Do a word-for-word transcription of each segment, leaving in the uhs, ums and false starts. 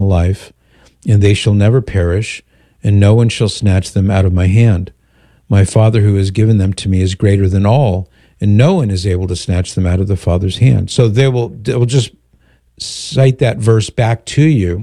life, and they shall never perish, and no one shall snatch them out of my hand. My Father who has given them to me is greater than all, and no one is able to snatch them out of the Father's hand. So they will, they will just cite that verse back to you,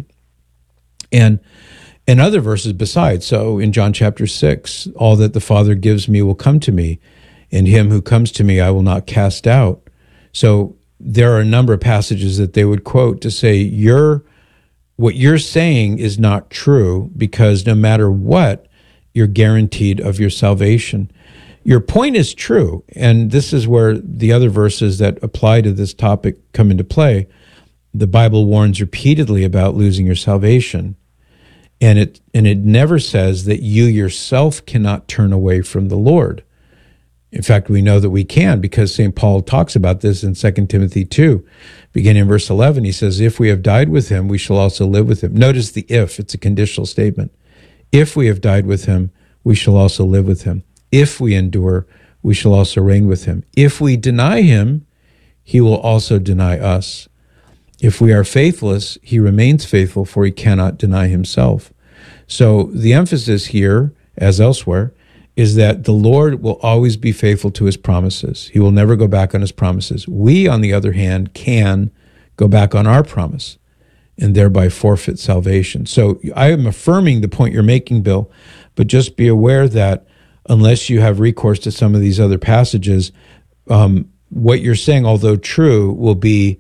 and and other verses besides. So in John chapter six, all that the Father gives me will come to me, and him who comes to me I will not cast out. So there are a number of passages that they would quote to say, you're, what you're saying is not true, because no matter what, you're guaranteed of your salvation. Your point is true, and this is where the other verses that apply to this topic come into play. The Bible warns repeatedly about losing your salvation, and it and it never says that you yourself cannot turn away from the Lord. In fact, we know that we can, because Saint Paul talks about this in Second Timothy two, beginning in verse eleven. He says, if we have died with him, we shall also live with him. Notice the if, it's a conditional statement. If we have died with him, we shall also live with him. If we endure, we shall also reign with him. If we deny him, he will also deny us. If we are faithless, he remains faithful, for he cannot deny himself. So the emphasis here, as elsewhere, is that the Lord will always be faithful to his promises. He will never go back on his promises. We, on the other hand, can go back on our promise and thereby forfeit salvation. So I am affirming the point you're making, Bill, but just be aware that unless you have recourse to some of these other passages, um, what you're saying, although true, will be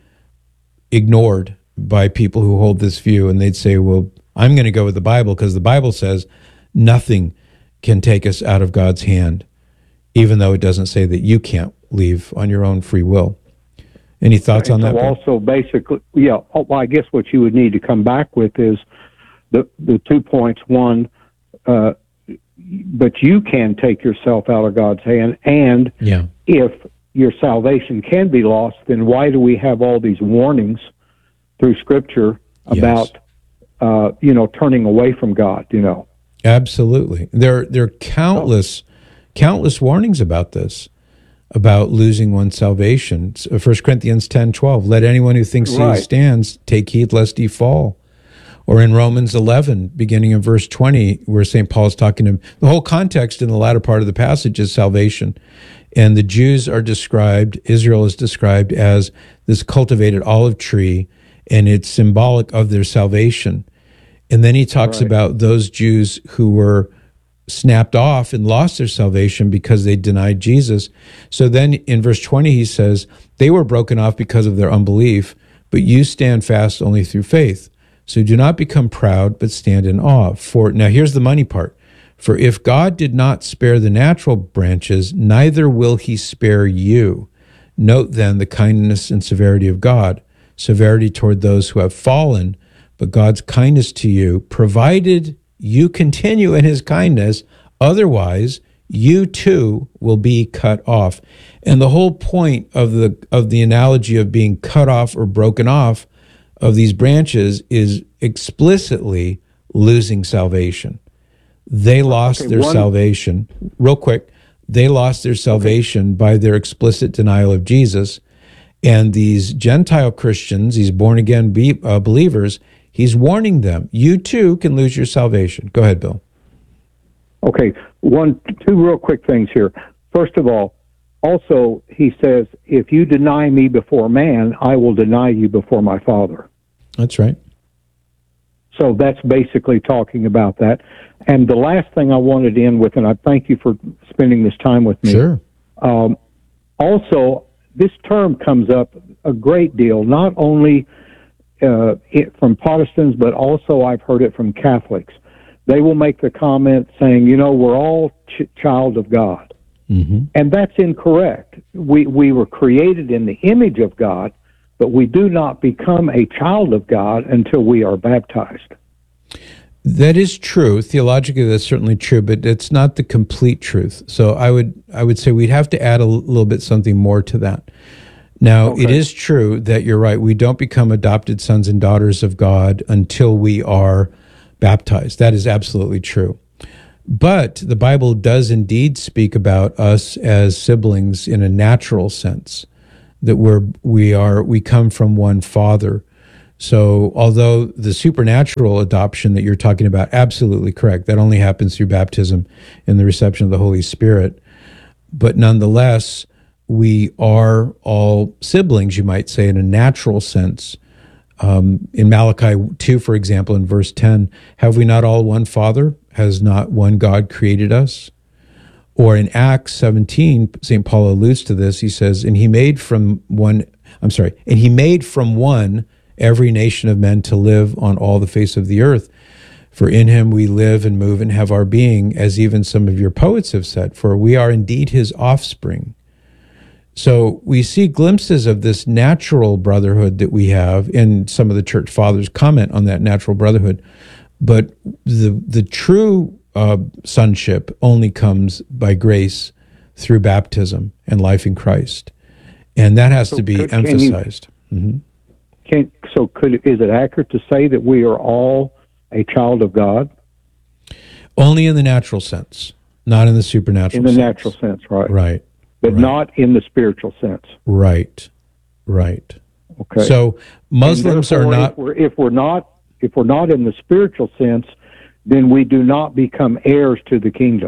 ignored by people who hold this view, and they'd say, well, I'm going to go with the Bible because the Bible says nothing can take us out of God's hand, even though it doesn't say that you can't leave on your own free will. Any thoughts on so that? Also, basically, yeah, well, I guess what you would need to come back with is the, the two points. One, uh, but you can take yourself out of God's hand, and yeah. if your salvation can be lost, then why do we have all these warnings through Scripture about, yes. uh, you know, turning away from God, you know? Absolutely. There, there are countless, oh. countless warnings about this, about losing one's salvation. First Corinthians ten twelve, let anyone who thinks right. he stands take heed lest he fall. Or in Romans eleven, beginning in verse twenty, where Saint Paul is talking to him. The whole context in the latter part of the passage is salvation. And the Jews are described, Israel is described as this cultivated olive tree, and it's symbolic of their salvation. And then he talks right. about those Jews who were snapped off and lost their salvation because they denied Jesus. So then in verse twenty, he says, they were broken off because of their unbelief, but you stand fast only through faith. So do not become proud, but stand in awe. For now, here's the money part. For if God did not spare the natural branches, neither will he spare you. Note then the kindness and severity of God, severity toward those who have fallen, but God's kindness to you, provided you continue in his kindness, otherwise you too will be cut off. And the whole point of the of the analogy of being cut off or broken off of these branches is explicitly losing salvation. They lost okay, their one, salvation. Real quick, they lost their salvation okay. by their explicit denial of Jesus. And these Gentile Christians, these born-again be, uh, believers, he's warning them, you too can lose your salvation. Go ahead, Bill. Okay, one, two real quick things here. First of all, also, he says, if you deny me before man, I will deny you before my Father. That's right. So that's basically talking about that. And the last thing I wanted to end with, and I thank you for spending this time with me. Sure. Um, also, this term comes up a great deal, not only uh, it, from Protestants, but also I've heard it from Catholics. They will make the comment saying, you know, we're all ch- child of God. Mm-hmm. And that's incorrect. We we were created in the image of God, but we do not become a child of God until we are baptized. That is true. Theologically, that's certainly true, but it's not the complete truth. So I would I would say we'd have to add a little bit something more to that. Now, okay. It is true that you're right. We don't become adopted sons and daughters of God until we are baptized. That is absolutely true. But the Bible does indeed speak about us as siblings in a natural sense, that we're we are we come from one Father. So although the supernatural adoption that you're talking about, absolutely correct, that only happens through baptism and the reception of the Holy Spirit. But nonetheless, we are all siblings, you might say, in a natural sense. Um, in Malachi two, for example, in verse ten, have we not all one Father? Has not one God created us? Or in Acts seventeen, Saint Paul alludes to this. He says, and he made from one, I'm sorry, and he made from one every nation of men to live on all the face of the earth. For in him we live and move and have our being, as even some of your poets have said, for we are indeed his offspring. So we see glimpses of this natural brotherhood that we have, and some of the church fathers comment on that natural brotherhood. But the the true uh, sonship only comes by grace through baptism and life in Christ. And that has so to be could, emphasized. Can you, mm-hmm. can, so could is it accurate to say that we are all a child of God? Only in the natural sense, not in the supernatural sense. In the sense. natural sense, right. Right. But right. not in the spiritual sense. Right. Right. Okay. So Muslims are not... If we're, if we're not if we're not in the spiritual sense, then we do not become heirs to the kingdom.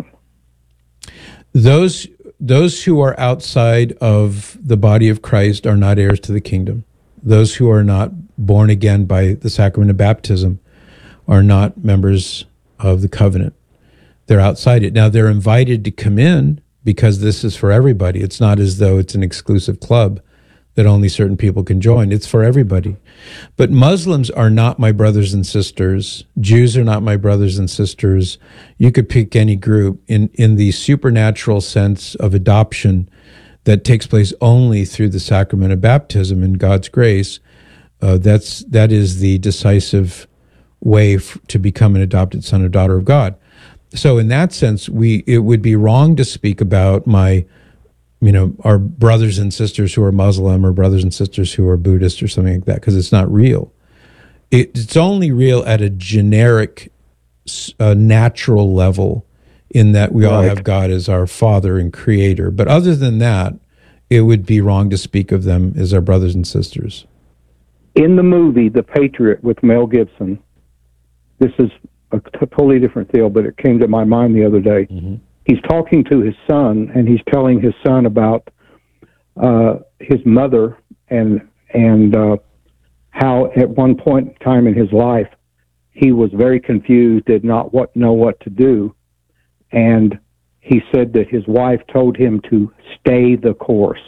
Those those who are outside of the body of Christ are not heirs to the kingdom. Those who are not born again by the sacrament of baptism are not members of the covenant. They're outside it. Now, they're invited to come in because this is for everybody. It's not as though it's an exclusive club that only certain people can join. It's for everybody. But Muslims are not my brothers and sisters. Jews are not my brothers and sisters. You could pick any group in, in the supernatural sense of adoption that takes place only through the sacrament of baptism and God's grace. Uh, that's, that is the decisive way f- to become an adopted son or daughter of God. So in that sense, we it would be wrong to speak about my you know, our brothers and sisters who are Muslim or brothers and sisters who are Buddhist or something like that, because it's not real. It, it's only real at a generic, uh, natural level in that we right. all have God as our Father and Creator. But other than that, it would be wrong to speak of them as our brothers and sisters. In the movie The Patriot with Mel Gibson, this is a t- totally different deal, but it came to my mind the other day. Mm-hmm. He's talking to his son, and he's telling his son about uh, his mother and and uh, how at one point in time in his life he was very confused, did not what, know what to do, and he said that his wife told him to stay the course,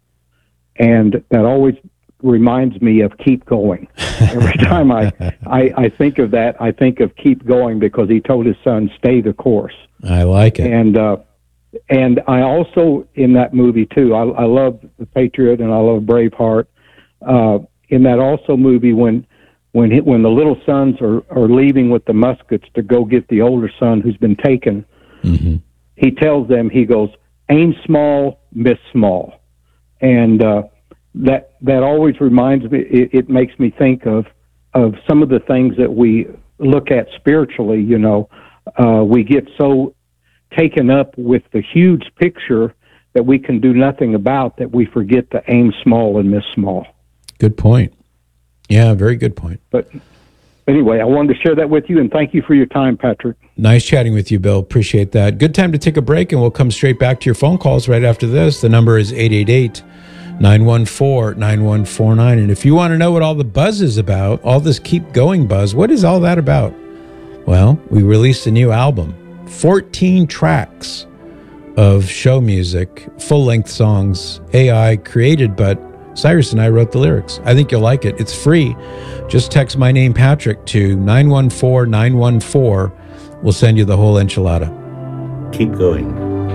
and that always reminds me of keep going. Every time I, I, I think of that, I think of keep going, because he told his son, stay the course. I like it. And uh, and I also, in that movie, too, I, I love The Patriot and I love Braveheart. Uh, in that also movie, when when he, when the little sons are, are leaving with the muskets to go get the older son who's been taken, mm-hmm. he tells them, he goes, aim small, miss small. And uh, that that always reminds me, it, it makes me think of, of some of the things that we look at spiritually, you know. Uh, we get so taken up with the huge picture that we can do nothing about that we forget to aim small and miss small. Good point. Yeah, very good point. But anyway, I wanted to share that with you, and thank you for your time, Patrick. Nice chatting with you, Bill. Appreciate that. Good time to take a break, and we'll come straight back to your phone calls right after this. The number is eight eight eight, nine one four, nine one four nine. And if you want to know what all the buzz is about, all this keep going buzz, what is all that about? Well, we released a new album, fourteen tracks of show music, full-length songs, A I created, but Cyrus and I wrote the lyrics. I think you'll like it. It's free. Just text my name, Patrick, to nine one four nine one four. We'll send you the whole enchilada. Keep going.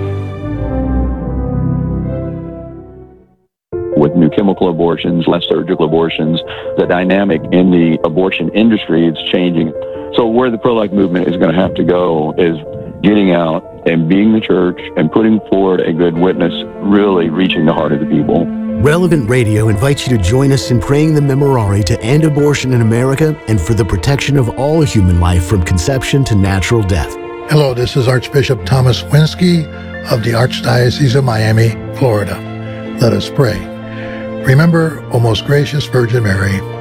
With new chemical abortions, less surgical abortions, the dynamic in the abortion industry is changing. So where the pro-life movement is going to have to go is getting out and being the church and putting forward a good witness, really reaching the heart of the people. Relevant Radio invites you to join us in praying the Memorare to end abortion in America and for the protection of all human life from conception to natural death. Hello, this is Archbishop Thomas Winsky of the Archdiocese of Miami, Florida. Let us pray. Remember, O most gracious Virgin Mary,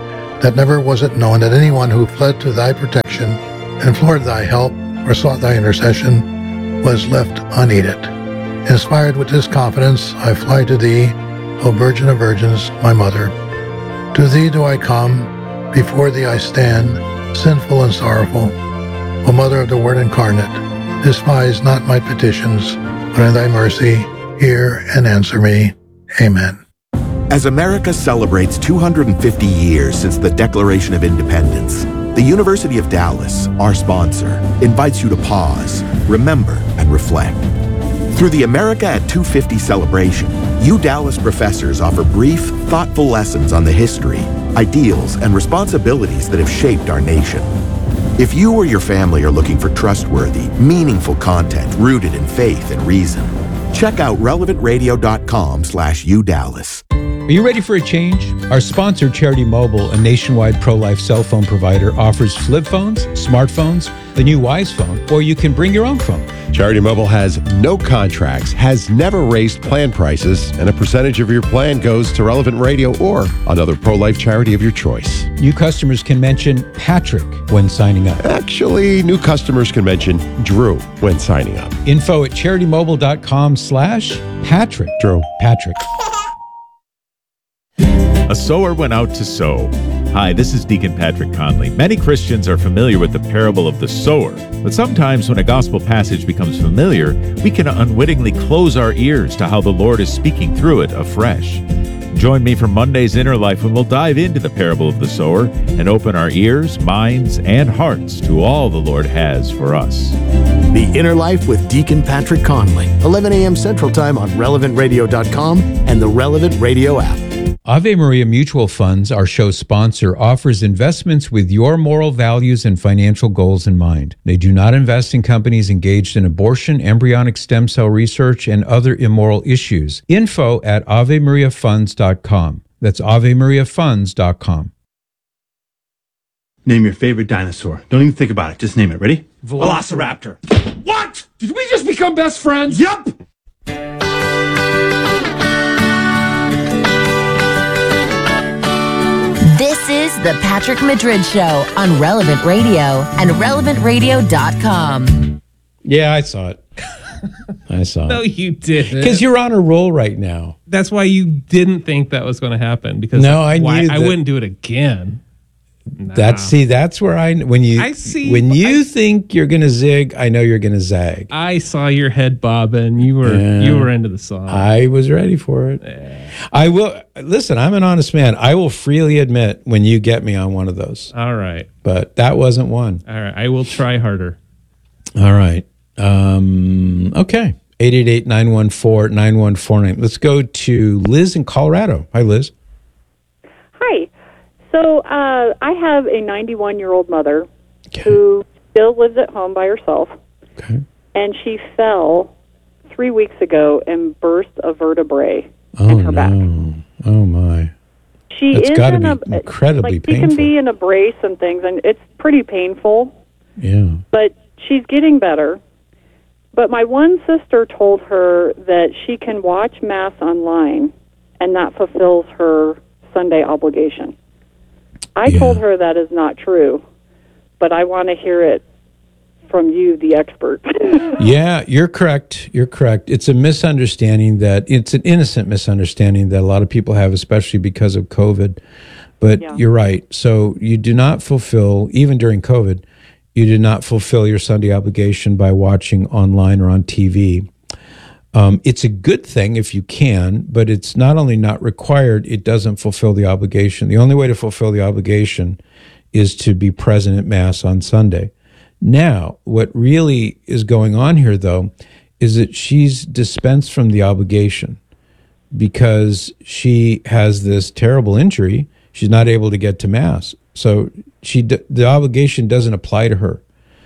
that never was it known that anyone who fled to thy protection, implored thy help, or sought thy intercession, was left unaided. Inspired with this confidence, I fly to thee, O Virgin of Virgins, my Mother. To thee do I come, before thee I stand, sinful and sorrowful. O Mother of the Word incarnate, despise not my petitions, but in thy mercy hear and answer me. Amen. As America celebrates two hundred fifty years since the Declaration of Independence, the University of Dallas, our sponsor, invites you to pause, remember, and reflect. Through the America at two fifty celebration, U Dallas professors offer brief, thoughtful lessons on the history, ideals, and responsibilities that have shaped our nation. If you or your family are looking for trustworthy, meaningful content rooted in faith and reason, check out relevant radio dot com slash U Dallas. Are you ready for a change? Our sponsor, Charity Mobile, a nationwide pro-life cell phone provider, offers flip phones, smartphones, the new Wise phone, or you can bring your own phone. Charity Mobile has no contracts, has never raised plan prices, and a percentage of your plan goes to Relevant Radio or another pro-life charity of your choice. New customers can mention Patrick when signing up. Actually, new customers can mention Drew when signing up. Info at charity mobile dot com slash Patrick. Drew. Patrick. A sower went out to sow. Hi, this is Deacon Patrick Conley. Many Christians are familiar with the parable of the sower, but sometimes when a gospel passage becomes familiar, we can unwittingly close our ears to how the Lord is speaking through it afresh. Join me for Monday's Inner Life when we'll dive into the parable of the sower and open our ears, minds, and hearts to all the Lord has for us. The Inner Life with Deacon Patrick Conley, eleven a.m. Central Time on relevant radio dot com and the Relevant Radio app. Ave Maria Mutual Funds, our show sponsor, offers investments with your moral values and financial goals in mind. They do not invest in companies engaged in abortion, embryonic stem cell research, and other immoral issues. Info at ave maria funds dot com. That's ave maria funds dot com. Name your favorite dinosaur. Don't even think about it. Just name it. Ready? Velociraptor. What? Did we just become best friends? Yep. This is the Patrick Madrid Show on Relevant Radio and relevant radio dot com. Yeah, I saw it. I saw No, it. you didn't. Because you're on a roll right now. That's why you didn't think that was going to happen. Because No, I why, knew I that- wouldn't do it again. Nah. That's see, that's where I when you I see- when you I- think you're gonna zig, I know you're gonna zag. I saw your head bobbing. You were Yeah. you were into the song. I was ready for it. I will listen. I'm an honest man. I will freely admit when you get me on one of those. All right. But that wasn't one. All right. I will try harder. All right. Um, okay. eight eight eight, nine one four, nine one four nine. Let's go to Liz in Colorado. Hi, Liz. Hi. So uh, I have a ninety-one-year-old mother Okay. who still lives at home by herself, Okay. and she fell three weeks ago and burst a vertebrae Oh, in her no. back. Oh, my. She That's is gotta in be a, incredibly like, She painful. can be in a brace and things, and it's pretty painful, Yeah. but she's getting better. But my one sister told her that she can watch Mass online, and that fulfills her Sunday obligation. I Yeah. told her that is not true, but I want to hear it from you, the expert. Yeah, you're correct. You're correct. It's a misunderstanding that it's an innocent misunderstanding that a lot of people have, especially because of COVID. But Yeah. you're right. So you do not fulfill, even during COVID, you did not fulfill your Sunday obligation by watching online or on T V. Um, it's a good thing if you can, but it's not only not required, it doesn't fulfill the obligation. The only way to fulfill the obligation is to be present at Mass on Sunday. Now, what really is going on here, though, is that she's dispensed from the obligation because she has this terrible injury. She's not able to get to Mass. So she d- the obligation doesn't apply to her.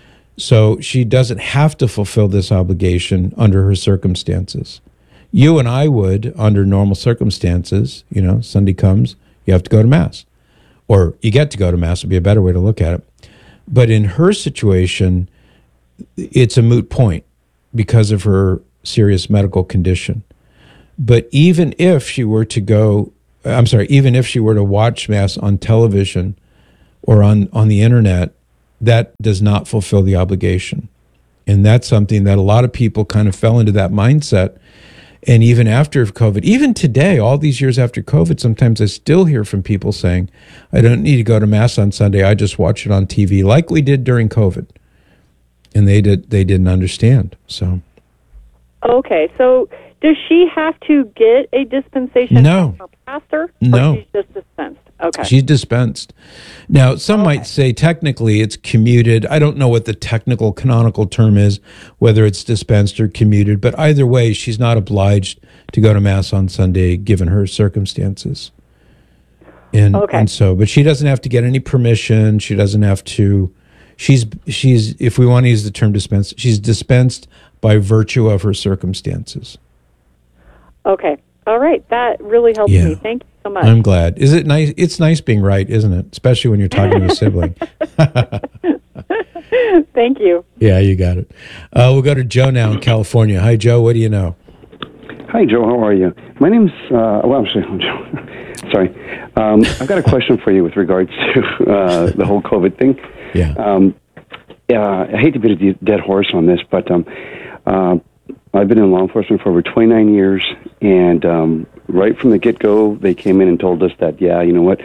So she doesn't have to fulfill this obligation under her circumstances. You and I would, under normal circumstances, you know, Sunday comes, you have to go to Mass. Or you get to go to Mass would be a better way to look at it. But in her situation, it's a moot point because of her serious medical condition. But even if she were to go, I'm sorry, even if she were to watch Mass on television or on, on the internet, that does not fulfill the obligation. And that's something that a lot of people kind of fell into that mindset. And even after COVID, even today, all these years after COVID, sometimes I still hear from people saying, I don't need to go to Mass on Sunday. I just watch it on T V, like we did during COVID. And they did, they didn't understand. So, okay. So does she have to get a dispensation No. from her pastor? No. Or she's just dispensed? Okay. She's dispensed. Now, some Okay. might say technically it's commuted. I don't know what the technical canonical term is, whether it's dispensed or commuted, but either way, she's not obliged to go to Mass on Sunday given her circumstances. And, Okay. and so, but she doesn't have to get any permission. She doesn't have to, she's, she's, if we want to use the term dispensed, she's dispensed by virtue of her circumstances. Okay. All right. That really helps Yeah. me. Thank you so much. I'm glad. Is it nice? It's nice being right, isn't it? Especially when you're talking to a sibling. Thank you. Yeah, you got it. Uh, we'll go to Joe now in California. Hi, Joe. What do you know? Hi, Joe. How are you? My name's, uh, well, I'm sorry, I'm Joe. Sorry. Um, I've got a question for you with regards to uh, the whole COVID thing. Yeah. Um, yeah, I hate to beat a de- dead horse on this, but um, uh, I've been in law enforcement for over twenty-nine years, and um, right from the get-go, they came in and told us that, yeah, you know what,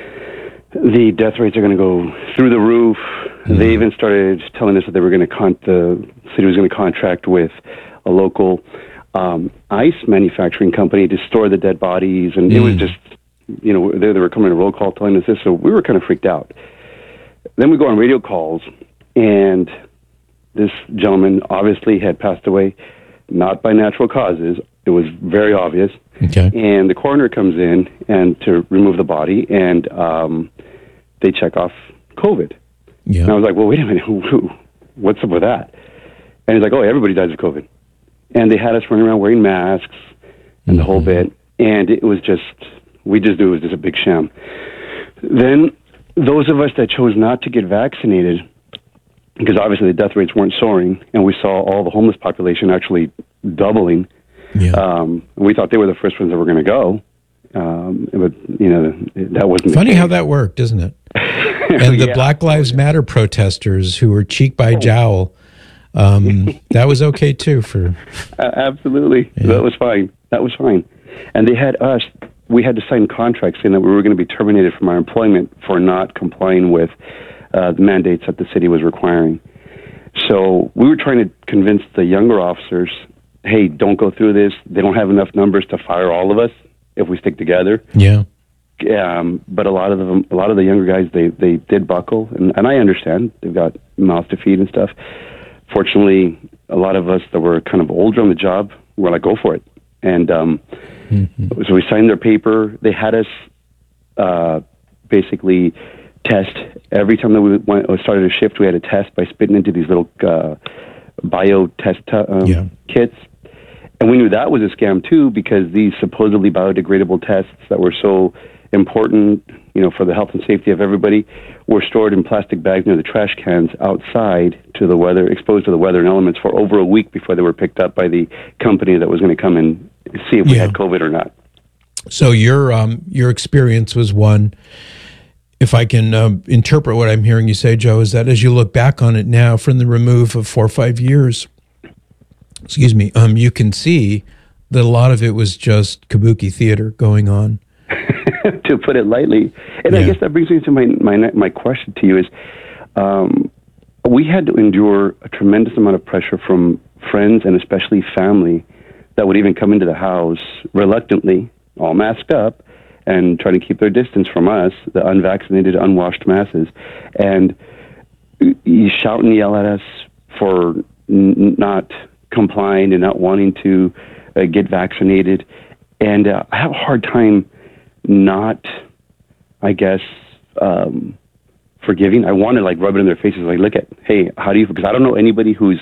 the death rates are going to go through the roof. Mm-hmm. They even started telling us that they were going to, con- the city was going to contract with a local um, ice manufacturing company to store the dead bodies, and mm. it was just, you know, they, they were coming to roll call telling us this, so we were kind of freaked out. Then we go on radio calls, and this gentleman obviously had passed away, not by natural causes. It was very obvious. Okay. And the coroner comes in and to remove the body, and um, they check off COVID. Yeah. And I was like, well, wait a minute, what's up with that? And he's like, oh, everybody dies of COVID. And they had us running around wearing masks and mm-hmm. the whole bit. And it was just, we just knew it was just a big sham. Then those of us that chose not to get vaccinated, because obviously the death rates weren't soaring, and we saw all the homeless population actually doubling. Yeah. Um, we thought they were the first ones that were going to go. Um, but, you know, that wasn't Funny the case. how that worked, isn't it? And the Yeah. Black Lives Matter protesters who were cheek by jowl, um, that was okay too for... Uh, absolutely. Yeah. That was fine. That was fine. And they had us, we had to sign contracts saying that we were going to be terminated from our employment for not complying with uh, the mandates that the city was requiring. So we were trying to convince the younger officers, hey, don't go through this. They don't have enough numbers to fire all of us if we stick together. Yeah. Um, but a lot of them, a lot of the younger guys, they, they did buckle, and, and I understand they've got mouths to feed and stuff. Fortunately, a lot of us that were kind of older on the job were like, go for it. And um, mm-hmm. so we signed their paper. They had us uh, basically test every time that we went or started a shift. We had a test by spitting into these little uh, bio test um, yeah. kits. And we knew that was a scam too, because these supposedly biodegradable tests that were so important, you know, for the health and safety of everybody, were stored in plastic bags near the trash cans outside to the weather, exposed to the weather and elements for over a week before they were picked up by the company that was going to come and see if we Yeah. had COVID or not. So your um, your experience was one, if I can uh, interpret what I'm hearing you say, Joe, is that as you look back on it now from the remove of four or five years, excuse me, um, you can see that a lot of it was just kabuki theater going on. To put it lightly. And Yeah. I guess that brings me to my, my, my question to you is, um, we had to endure a tremendous amount of pressure from friends and especially family that would even come into the house reluctantly, all masked up, and trying to keep their distance from us, the unvaccinated, unwashed masses. And you shout and yell at us for n- not complying and not wanting to uh, get vaccinated. And uh, I have a hard time not, I guess, um, forgiving. I want to like rub it in their faces, like, look at, hey, how do you? Because I don't know anybody who's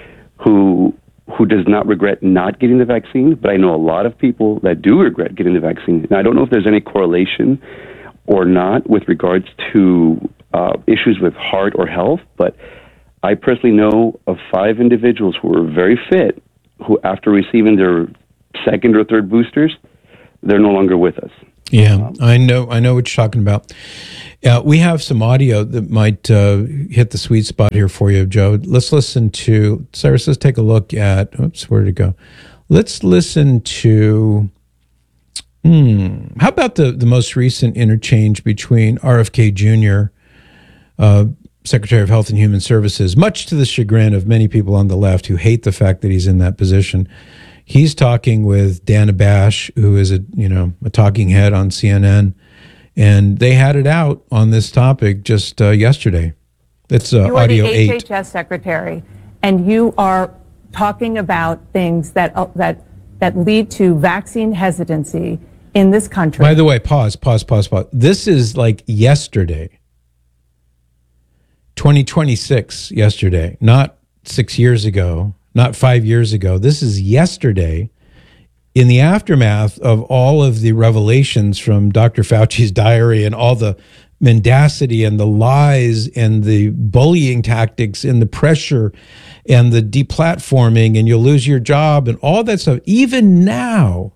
who who does not regret not getting the vaccine, but I know a lot of people that do regret getting the vaccine. And I don't know if there's any correlation or not with regards to uh, issues with heart or health, but I personally know of five individuals who were very fit, who after receiving their second or third boosters, they're no longer with us. Yeah, I know. I know what you're talking about. Uh, we have some audio that might uh, hit the sweet spot here for you, Joe. Let's listen to Cyrus. Let's take a look at. Oops, where did it go? Let's listen to. Hmm. How about the the most recent interchange between R F K Junior, uh, Secretary of Health and Human Services, much to the chagrin of many people on the left who hate the fact that he's in that position. He's talking with Dana Bash, who is a you know a talking head on C N N. And they had it out on this topic just uh, yesterday. It's uh, you are audio the eight. H H S secretary, and you are talking about things that uh, that that lead to vaccine hesitancy in this country. By the way, pause, pause, pause, pause. This is like yesterday, twenty twenty-six. Yesterday, not six years ago, not five years ago. This is yesterday. In the aftermath of all of the revelations from Doctor Fauci's diary and all the mendacity and the lies and the bullying tactics and the pressure and the deplatforming and you'll lose your job and all that stuff, even now,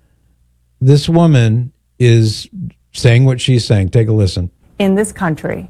this woman is saying what she's saying. Take a listen. In this country,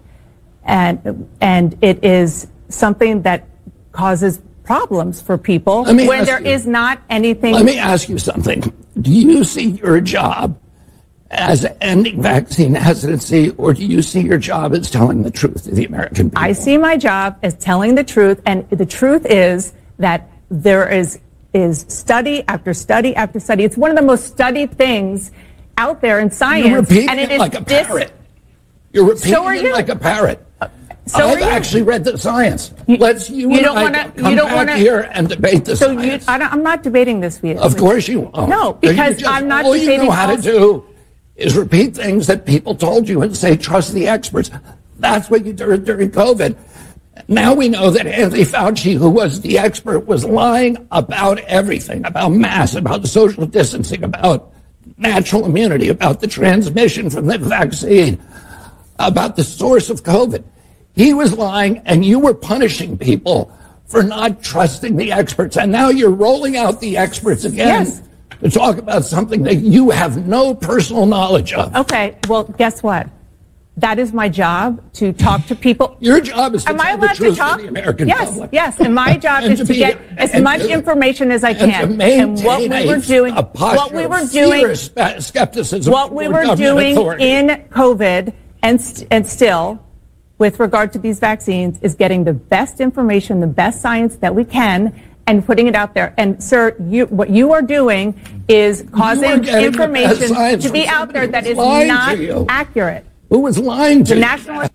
and and it is something that causes problems for people when there you, is not anything. Let me ask you something. Do you see your job as ending vaccine hesitancy, or do you see your job as telling the truth to the American people? I see my job as telling the truth, and the truth is that there is is study after study after study. It's one of the most studied things out there in science. You're repeating and it, it is like a dis- parrot. You're repeating so are it you. like a parrot. So I've are you. actually read the science. You, Let's you, you and don't I wanna, come you don't back wanna, here and debate the so science. You, I don't, I'm not debating this with you. Of course you won't. No, because just, I'm not all debating. All you know how to also. do is repeat things that people told you and say, trust the experts. That's what you did during COVID. Now we know that Anthony Fauci, who was the expert, was lying about everything, about masks, about social distancing, about natural immunity, about the transmission from the vaccine, about the source of COVID. He was lying, and you were punishing people for not trusting the experts. And now you're rolling out the experts again yes. to talk about something that you have no personal knowledge of. Okay, well, guess what? That is my job, to talk to people. Your job is to Am tell I allowed the truth to talk? to the American yes, public. Yes, and my job and is to to be, get as much to, information as I and can. To maintain and what we were doing, a what we were of doing, fear, skepticism, what we were government doing authority. in COVID and st- and still, with regard to these vaccines, is getting the best information, the best science that we can, and putting it out there. And sir, you, what you are doing is causing information to be out there that is not accurate. Who was lying to the national?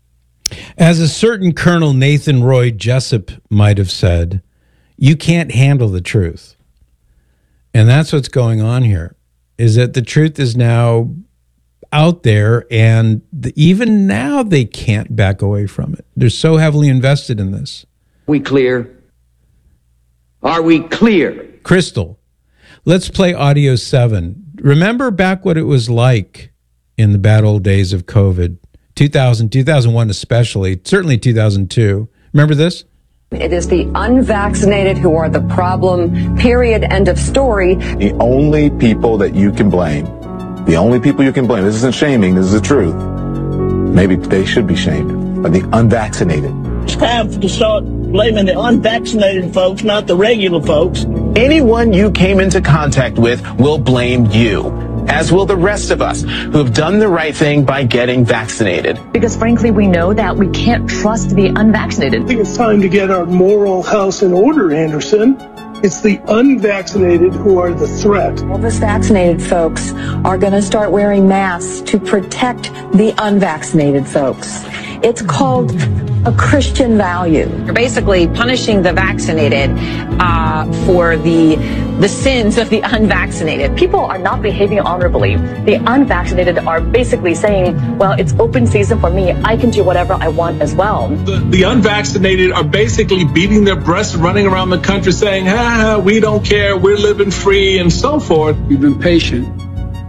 As a certain Colonel Nathan Roy Jessup might have said, you can't handle the truth. And that's what's going on here, is that the truth is now out there, and the, even now they can't back away from it. They're so heavily invested in this. We clear? Are we clear? Crystal, let's play audio seven. Remember back what it was like in the bad old days of COVID, two thousand, two thousand one especially, certainly two thousand two. Remember this? It is the unvaccinated who are the problem, period, end of story. The only people that you can blame, the only people you can blame, this isn't shaming, this is the truth. Maybe they should be shamed, are the unvaccinated. It's time to start blaming the unvaccinated folks, not the regular folks. Anyone you came into contact with will blame you, as will the rest of us who have done the right thing by getting vaccinated. Because frankly, we know that we can't trust the unvaccinated. I think it's time to get our moral house in order, Anderson. It's the unvaccinated who are the threat. All the vaccinated folks are going to start wearing masks to protect the unvaccinated folks. It's called a Christian value. You're basically punishing the vaccinated uh, for the the sins of the unvaccinated. People are not behaving honorably. The unvaccinated are basically saying, well, it's open season for me. I can do whatever I want as well. The, the unvaccinated are basically beating their breasts, running around the country saying, ha, ha, we don't care, we're living free, and so forth. You've been patient.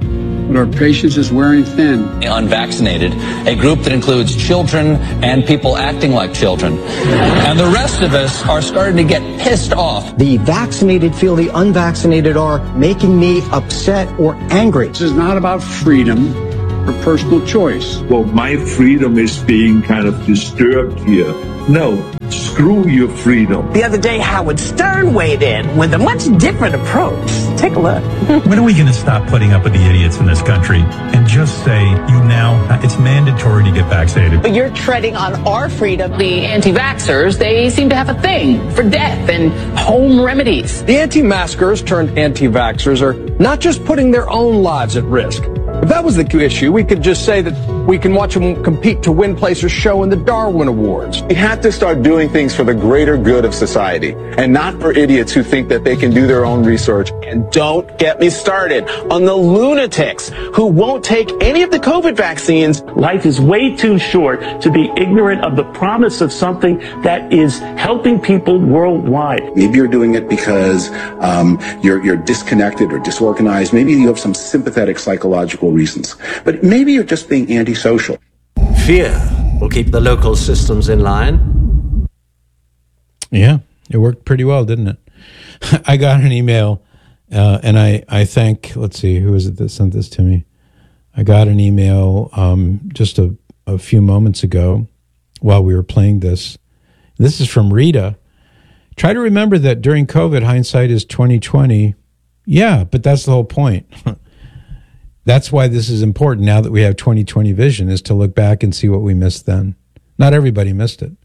but our patience is wearing thin. Unvaccinated, a group that includes children and people acting like children. And the rest of us are starting to get pissed off. The vaccinated feel the unvaccinated are making me upset or angry. This is not about freedom or personal choice. Well, my freedom is being kind of disturbed here. No, screw your freedom. The other day, Howard Stern weighed in with a much different approach. Take a look. When are we going to stop putting up with the idiots in this country and just say, you now, it's mandatory to get vaccinated? But you're treading on our freedom. The anti-vaxxers, they seem to have a thing for death and home remedies. The anti-maskers turned anti-vaxxers are not just putting their own lives at risk. If that was the issue, we could just say that we can watch them compete to win place or show in the Darwin Awards. We have to start doing things for the greater good of society and not for idiots who think that they can do their own research. And don't get me started on the lunatics who won't take any of the COVID vaccines. Life is way too short to be ignorant of the promise of something that is helping people worldwide. Maybe you're doing it because um, you're, you're disconnected or disorganized. Maybe you have some sympathetic psychological reasons. But maybe you're just being antisocial. Fear will keep the local systems in line. Yeah, it worked pretty well, didn't it? I got an email, uh, and I, I thank, let's see, who is it that sent this to me? I got an email um, just a, a few moments ago while we were playing this. This is from Rita. Try to remember that during COVID, hindsight is twenty twenty. Yeah, but that's the whole point. That's why this is important now that we have twenty twenty vision, is to look back and see what we missed then. Not everybody missed it,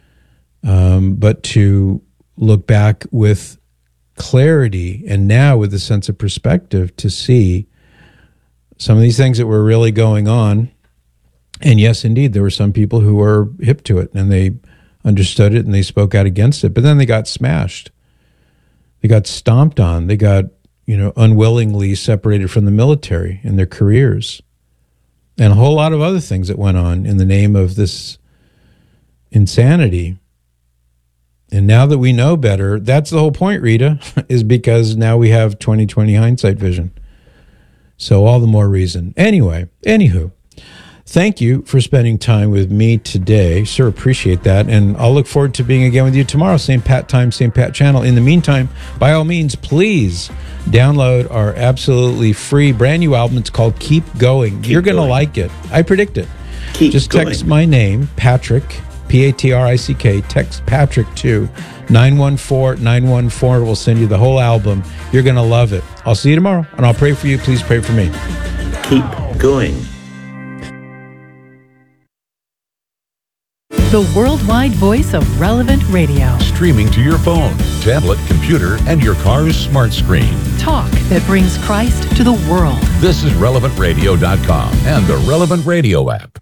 um, but to look back with clarity and now with a sense of perspective to see some of these things that were really going on. And yes, indeed, there were some people who were hip to it and they understood it and they spoke out against it, but then they got smashed. They got stomped on. They got, you know, unwillingly separated from the military in their careers, and a whole lot of other things that went on in the name of this insanity. And now that we know better, that's the whole point, Rita, is because now we have twenty twenty hindsight vision. So all the more reason. Anyway, anywho, thank you for spending time with me today. Sure appreciate that. And I'll look forward to being again with you tomorrow. Same Pat time, same Pat channel. In the meantime, by all means, please download our absolutely free brand new album. It's called Keep Going. Keep You're going to like it. I predict it. Keep Just going. text my name, Patrick, P A T R I C K. Text Patrick to nine one four nine one four. We'll send you the whole album. You're going to love it. I'll see you tomorrow, and I'll pray for you. Please pray for me. Keep going. The worldwide voice of Relevant Radio. Streaming to your phone, tablet, computer, and your car's smart screen. Talk that brings Christ to the world. This is relevant radio dot com and the Relevant Radio app.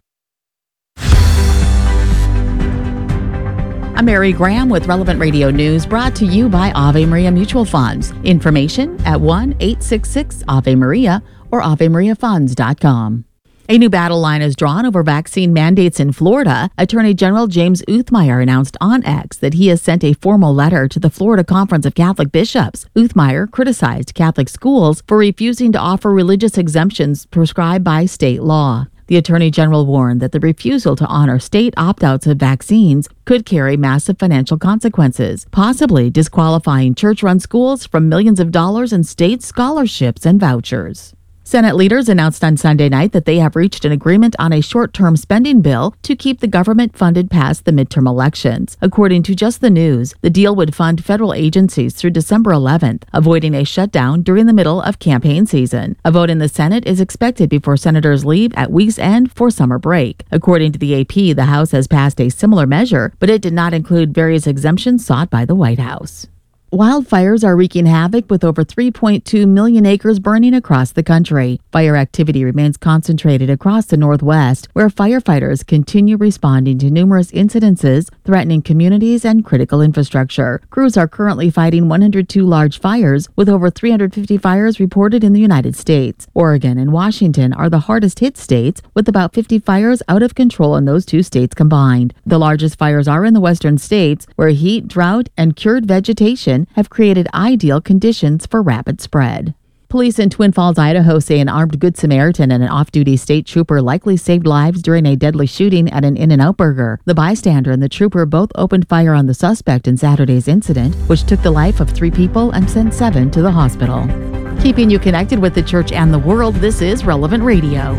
I'm Mary Graham with Relevant Radio News, brought to you by Ave Maria Mutual Funds. Information at one eight six six Ave Maria or ave maria funds dot com. A new battle line is drawn over vaccine mandates in Florida. Attorney General James Uthmeier announced on X that he has sent a formal letter to the Florida Conference of Catholic Bishops. Uthmeier criticized Catholic schools for refusing to offer religious exemptions prescribed by state law. The Attorney General warned that the refusal to honor state opt-outs of vaccines could carry massive financial consequences, possibly disqualifying church-run schools from millions of dollars in state scholarships and vouchers. Senate leaders announced on Sunday night that they have reached an agreement on a short-term spending bill to keep the government funded past the midterm elections. According to Just the News, the deal would fund federal agencies through December eleventh, avoiding a shutdown during the middle of campaign season. A vote in the Senate is expected before senators leave at week's end for summer break. According to the A P, the House has passed a similar measure, but it did not include various exemptions sought by the White House. Wildfires are wreaking havoc with over three point two million acres burning across the country. Fire activity remains concentrated across the Northwest, where firefighters continue responding to numerous incidences threatening communities and critical infrastructure. Crews are currently fighting one hundred two large fires, with over three hundred fifty fires reported in the United States. Oregon and Washington are the hardest hit states, with about fifty fires out of control in those two states combined. The largest fires are in the western states, where heat, drought, and cured vegetation have created ideal conditions for rapid spread. Police in Twin Falls, Idaho say an armed Good Samaritan and an off-duty state trooper likely saved lives during a deadly shooting at an In-N-Out Burger. The bystander and the trooper both opened fire on the suspect in Saturday's incident, which took the life of three people and sent seven to the hospital. Keeping you connected with the church and the world, this is Relevant Radio.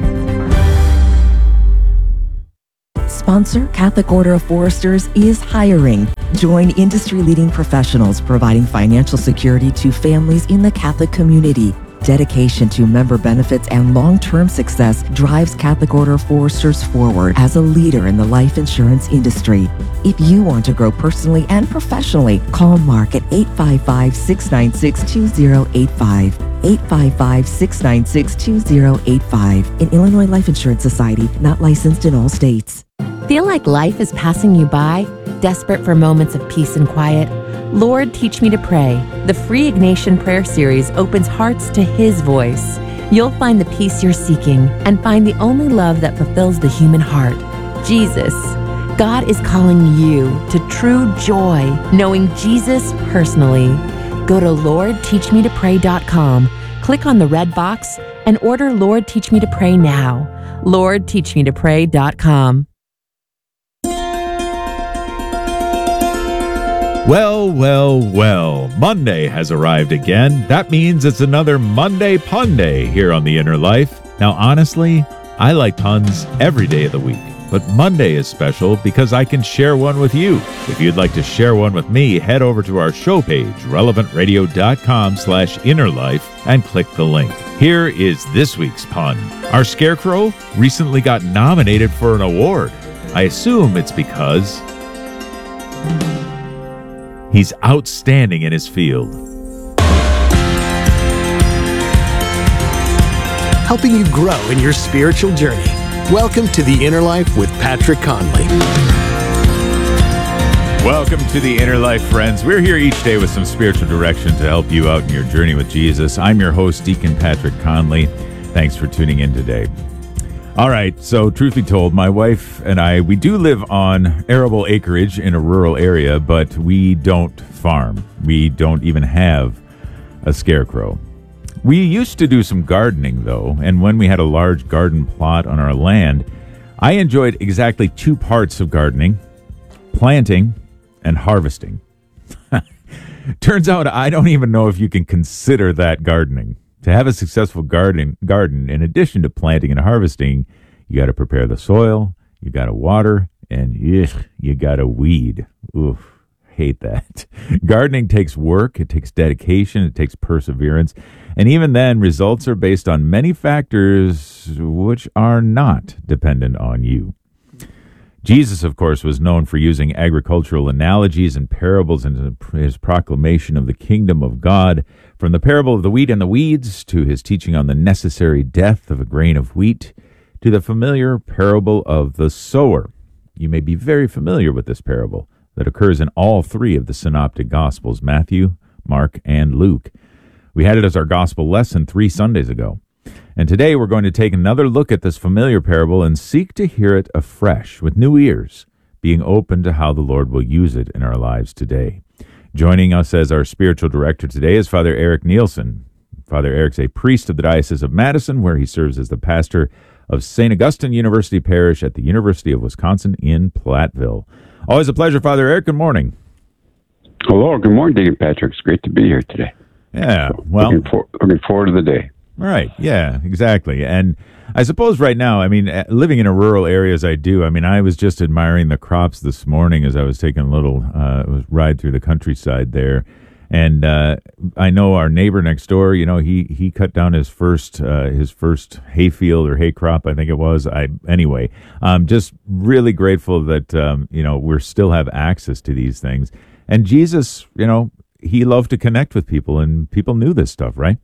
Sponsor Catholic Order of Foresters is hiring. Join industry-leading professionals providing financial security to families in the Catholic community. Dedication to member benefits and long-term success drives Catholic Order of Foresters forward as a leader in the life insurance industry. If you want to grow personally and professionally, call Mark at eight five five, six nine six, two zero eight five. eight five five, six nine six, two zero eight five. An Illinois Life Insurance Society, not licensed in all states. Feel like life is passing you by? Desperate for moments of peace and quiet? Lord, Teach Me to Pray. The free Ignatian Prayer Series opens hearts to His voice. You'll find the peace you're seeking and find the only love that fulfills the human heart, Jesus. God is calling you to true joy, knowing Jesus personally. Go to lord teach me to pray dot com, click on the red box, and order Lord Teach Me to Pray now. lord teach me to pray dot com. Well, well, well, Monday has arrived again. That means it's another Monday Pun Day here on The Inner Life. Now, honestly, I like puns every day of the week, but Monday is special because I can share one with you. If you'd like to share one with me, head over to our show page, relevant radio dot com slash inner life, and click the link. Here is this week's pun. Our scarecrow recently got nominated for an award. I assume it's because he's outstanding in his field. Helping you grow in your spiritual journey. Welcome to The Inner Life with Patrick Conley. Welcome to The Inner Life, friends. We're here each day with some spiritual direction to help you out in your journey with Jesus. I'm your host, Deacon Patrick Conley. Thanks for tuning in today. All right, so truth be told, my wife and I, we do live on arable acreage in a rural area, but we don't farm. We don't even have a scarecrow. We used to do some gardening, though, and when we had a large garden plot on our land, I enjoyed exactly two parts of gardening: planting and harvesting. Turns out I don't even know if you can consider that gardening. To have a successful garden, garden, in addition to planting and harvesting, you got to prepare the soil, you got to water, and ugh, you got to weed. Oof, hate that. Gardening takes work, it takes dedication, it takes perseverance, and even then, results are based on many factors which are not dependent on you. Jesus, of course, was known for using agricultural analogies and parables in his proclamation of the kingdom of God. From the parable of the wheat and the weeds, to his teaching on the necessary death of a grain of wheat, to the familiar parable of the sower. You may be very familiar with this parable that occurs in all three of the synoptic gospels, Matthew, Mark, and Luke. We had it as our gospel lesson three Sundays ago. And today we're going to take another look at this familiar parable and seek to hear it afresh with new ears, being open to how the Lord will use it in our lives today. Joining us as our spiritual director today is Father Eric Nielsen. Father Eric's a priest of the Diocese of Madison, where he serves as the pastor of Saint Augustine University Parish at the University of Wisconsin in Platteville. Always a pleasure, Father Eric. Good morning. Hello. Good morning, Deacon Patrick. It's great to be here today. Yeah, well, looking, for, looking forward to the day. Right. Yeah, exactly. And I suppose right now, I mean, living in a rural area as I do, I mean, I was just admiring the crops this morning as I was taking a little uh, ride through the countryside there. And uh, I know our neighbor next door, you know, he he cut down his first uh, his first hayfield or hay crop, I think it was. I Anyway, I'm just really grateful that, um, you know, we still have access to these things. And Jesus, you know, he loved to connect with people, and people knew this stuff, right?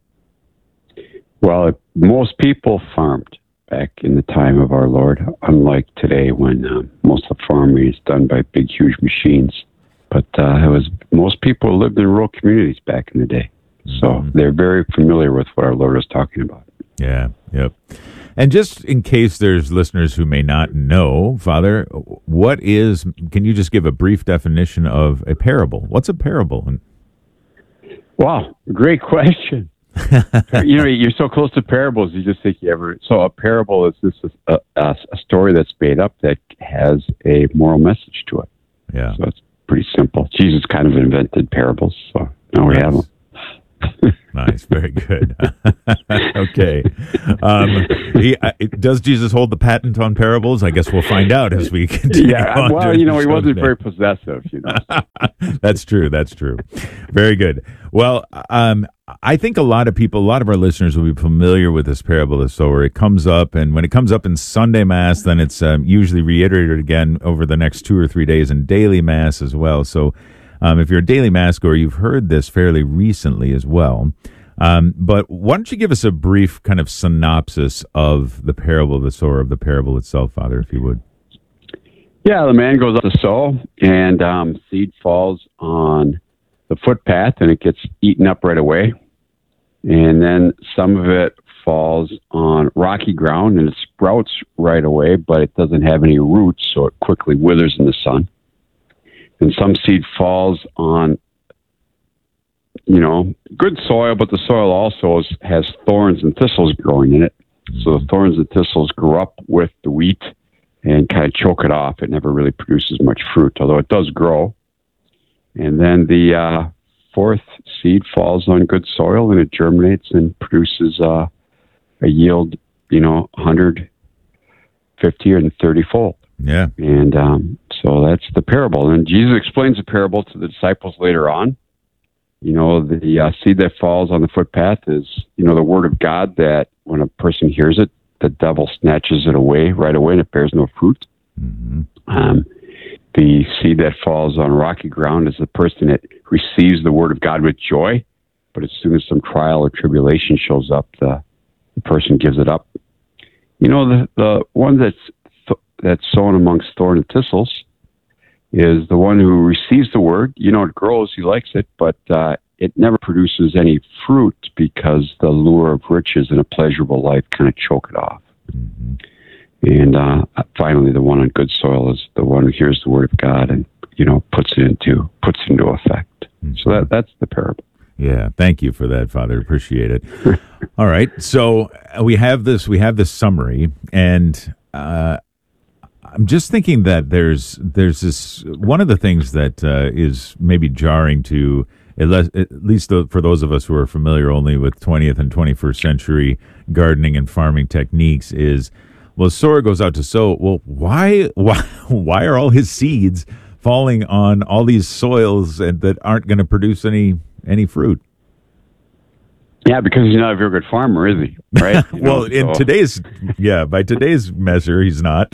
Well, most people farmed back in the time of our Lord, unlike today when um, most of the farming is done by big, huge machines. But uh, it was most people lived in rural communities back in the day, so mm-hmm. they're very familiar with what our Lord is talking about. Yeah, yep. And just in case there's listeners who may not know, Father, what is? Can you just give a brief definition of a parable? What's a parable? Wow, great question. you know, you're so close to parables, you just think you ever. So a parable is just a, a, a story that's made up that has a moral message to it. Yeah. So it's pretty simple. Jesus kind of invented parables, so now we have them. Nice, very good. Okay. Um, he, uh, does Jesus hold the patent on parables? I guess we'll find out as we continue. Yeah, on well, you know, he wasn't today. very possessive, you know. That's true. That's true. Very good. Well, um, I think a lot of people, a lot of our listeners will be familiar with this parable of the sower. It comes up, and when it comes up in Sunday Mass, then it's um, usually reiterated again over the next two or three days in daily Mass as well. So um, if you're a daily Mass goer, you've heard this fairly recently as well. Um, but why don't you give us a brief kind of synopsis of the parable of the sower, of the parable itself, Father, if you would? Yeah, the man goes up to sow, and um, seed falls on the footpath, and it gets eaten up right away. And then some of it falls on rocky ground, and it sprouts right away, but it doesn't have any roots, so it quickly withers in the sun. And some seed falls on, you know, good soil, but the soil also is, has thorns and thistles growing in it. So the thorns and thistles grow up with the wheat and kind of choke it off. It never really produces much fruit, although it does grow. And then the uh, fourth seed falls on good soil, and it germinates and produces uh, a yield, you know, one hundred fifty or thirty fold. Yeah. And um, so that's the parable. And Jesus explains the parable to the disciples later on. You know, the uh, seed that falls on the footpath is, you know, the word of God that when a person hears it, the devil snatches it away right away and it bears no fruit. Mm-hmm. Um, the seed that falls on rocky ground is the person that receives the word of God with joy, but as soon as some trial or tribulation shows up, the, the person gives it up. You know, the, the one that's, th- that's sown amongst thorn and thistles is the one who receives the word. You know, it grows, he likes it, but uh, it never produces any fruit because the lure of riches and a pleasurable life kind of choke it off. Mm-hmm. And uh, finally, the one on good soil is the one who hears the word of God and, you know, puts it into puts it into effect. Mm-hmm. So that that's the parable. Yeah, thank you for that, Father. Appreciate it. All right, so we have this we have this summary, and uh, I'm just thinking that there's there's this one of the things that uh, is maybe jarring to at least for those of us who are familiar only with twentieth and twenty-first century gardening and farming techniques is, well, sower goes out to sow. Well, why why why are all his seeds falling on all these soils and that aren't going to produce any any fruit? Yeah, because he's not a very good farmer, is he? Right? You well, know, in so. today's yeah, by today's measure, he's not.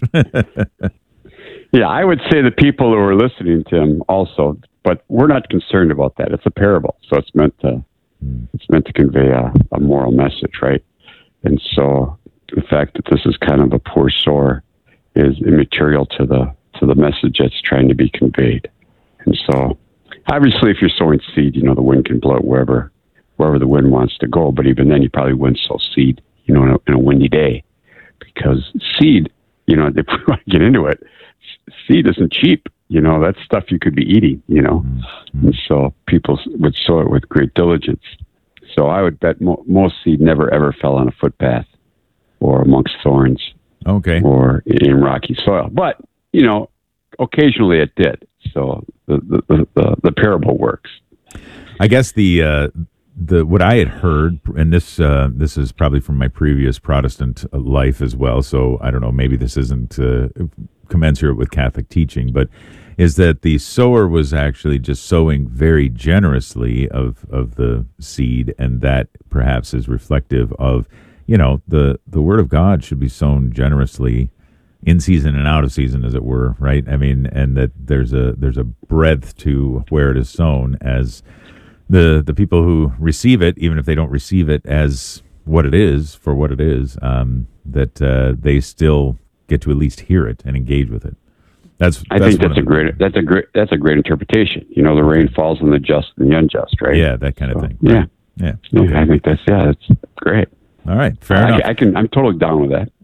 Yeah, I would say the people who are listening to him also, but we're not concerned about that. It's a parable, so it's meant to mm. it's meant to convey a, a moral message, right? And so the fact that this is kind of a poor sower is immaterial to the to the message that's trying to be conveyed. And so, obviously, if you're sowing seed, you know the wind can blow it wherever wherever the wind wants to go. But even then, you probably wouldn't sow seed, you know, in a, in a windy day, because seed, you know, if we want to get into it, seed isn't cheap. You know, that's stuff you could be eating. You know, mm-hmm. and so people would sow it with great diligence. So I would bet mo- most seed never ever fell on a footpath or amongst thorns, okay, or in rocky soil. But you know, occasionally it did. So the the the, the parable works. I guess the uh, the what I had heard, and this uh, this is probably from my previous Protestant life as well. So I don't know, maybe this isn't uh, commensurate with Catholic teaching, but is that the sower was actually just sowing very generously of of the seed, and that perhaps is reflective of, you know, the the word of God should be sown generously in season and out of season, as it were, right? I mean, and that there's a there's a breadth to where it is sown, as the the people who receive it, even if they don't receive it as what it is for what it is, um, that uh, they still get to at least hear it and engage with it. That's I that's think that's a great that's a great that's a great interpretation. You know, the rain falls on the just and the unjust, right? Yeah, that kind of so, thing. Right? Yeah, yeah. Okay. I think that's yeah, that's great. All right, fair I, enough. I can I'm totally down with that.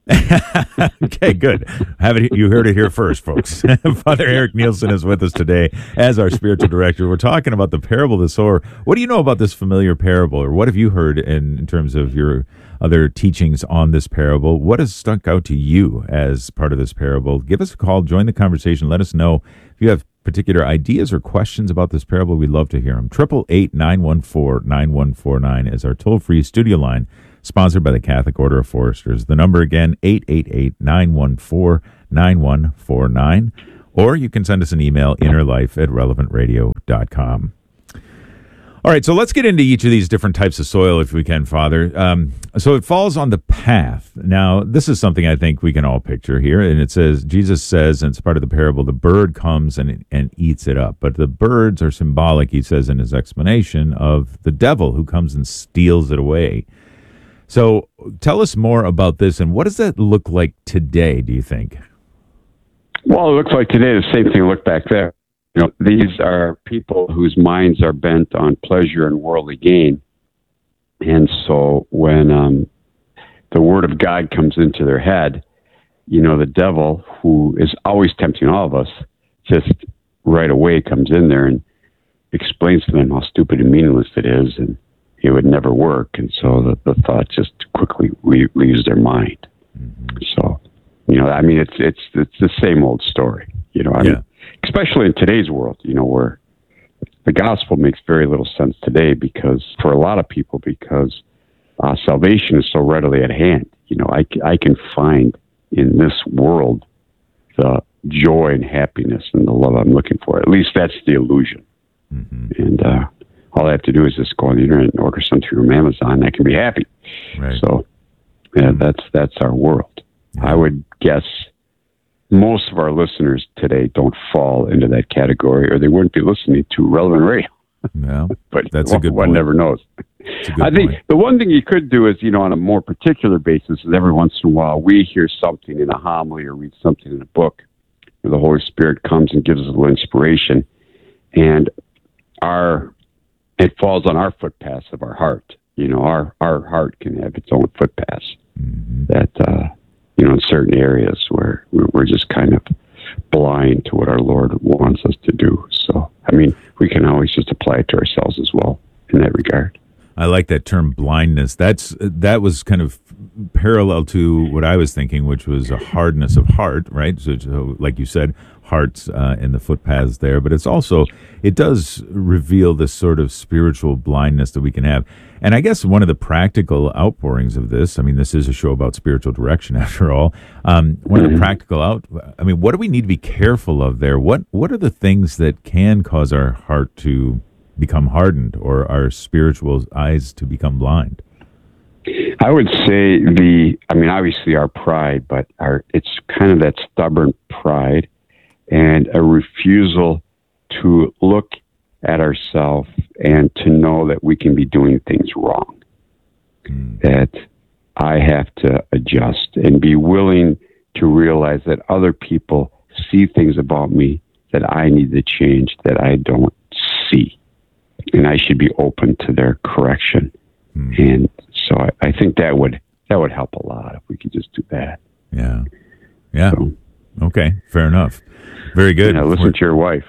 Okay, good. Have it, you heard it here first, folks. Father Eric Nielsen is with us today as our spiritual director. We're talking about the parable of the sower. What do you know about this familiar parable, or what have you heard in, in terms of your other teachings on this parable? What has stuck out to you as part of this parable? Give us a call, join the conversation, let us know if you have particular ideas or questions about this parable. We'd love to hear them. eight eight eight, nine one four, nine one four nine is our toll-free studio line, sponsored by the Catholic Order of Foresters. The number again, eight eight eight, nine one four, nine one four nine. Or you can send us an email, innerlife at relevant radio dot com. All right, so let's get into each of these different types of soil if we can, Father. Um, so it falls on the path. Now, this is something I think we can all picture here. And it says, Jesus says, and it's part of the parable, the bird comes and, and eats it up. But the birds are symbolic, he says in his explanation, of the devil who comes and steals it away. So tell us more about this, and what does that look like today, do you think? Well, it looks like today the same thing looked back there. You know, these are people whose minds are bent on pleasure and worldly gain. And so when um, the word of God comes into their head, you know, the devil, who is always tempting all of us, just right away comes in there and explains to them how stupid and meaningless it is, and it would never work. And so the, the thought just quickly le- leaves their mind. Mm-hmm. So, you know, I mean, it's it's it's the same old story, you know, I yeah. mean, especially in today's world, you know, where the gospel makes very little sense today because for a lot of people, because uh, salvation is so readily at hand. You know, I, I can find in this world the joy and happiness and the love I'm looking for. At least that's the illusion. Mm-hmm. And uh, all I have to do is just go on the internet and order something from Amazon, and I can be happy. Right. So yeah, mm-hmm. that's that's our world. Yeah. I would guess most of our listeners today don't fall into that category, or they wouldn't be listening to Relevant Radio. No, but that's one, a good one point. never knows. I think point. The one thing you could do is, you know, on a more particular basis, is every once in a while we hear something in a homily or read something in a book where the Holy Spirit comes and gives us a little inspiration, and our it falls on our footpaths of our heart. You know, our, our heart can have its own footpaths mm-hmm. that, uh, you know, in certain areas where we're just kind of blind to what our Lord wants us to do. So, I mean, we can always just apply it to ourselves as well in that regard. I like that term, blindness. That's that was kind of parallel to what I was thinking, which was a hardness of heart, right? So, so like you said, hearts uh, in the footpaths there, but it's also, it does reveal this sort of spiritual blindness that we can have. And I guess one of the practical outpourings of this, I mean, this is a show about spiritual direction after all. Um, one mm-hmm. of the practical out, I mean, what do we need to be careful of there? What What are the things that can cause our heart to become hardened or our spiritual eyes to become blind? I would say the, I mean, obviously our pride, but our, it's kind of that stubborn pride and a refusal to look at ourselves and to know that we can be doing things wrong, mm. that I have to adjust and be willing to realize that other people see things about me that I need to change that I don't see. And I should be open to their correction. Mm. And so I, I think that would that would help a lot if we could just do that. Yeah. Yeah. So, okay. Fair enough. Very good. Yeah, listen We're... to your wife.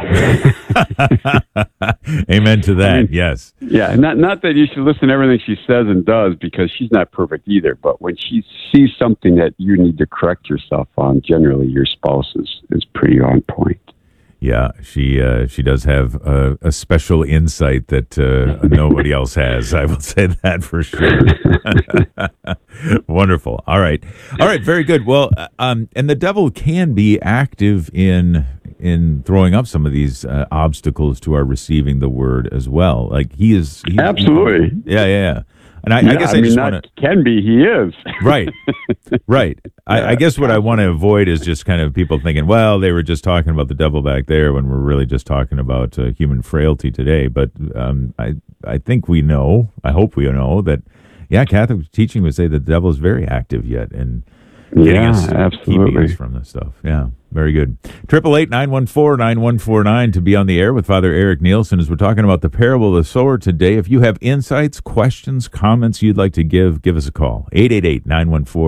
Amen to that. I mean, yes. Yeah. Not not that you should listen to everything she says and does, because she's not perfect either. But when she sees something that you need to correct yourself on, generally your spouse is, is pretty on point. Yeah, she uh, she does have a, a special insight that uh, nobody else has. I will say that for sure. Wonderful. All right, all right, very good. Well, um, and the devil can be active in in throwing up some of these uh, obstacles to our receiving the word as well. Like he is he, absolutely. He, yeah, yeah, yeah. And I, yeah, I guess I, I mean, just not want to can be. He is right, right. I, I guess what I want to avoid is just kind of people thinking, well, they were just talking about the devil back there when we're really just talking about uh, human frailty today. But um, I, I think we know. I hope we know that. Yeah, Catholic teaching would say that the devil is very active yet in getting yeah, us, absolutely. keeping us from this stuff. Yeah, very good. Triple eight nine one four nine one four nine to be on the air with Father Eric Nielsen as we're talking about the parable of the sower today. If you have insights, questions, comments you'd like to give, give us a call. eight eight eight, nine one four,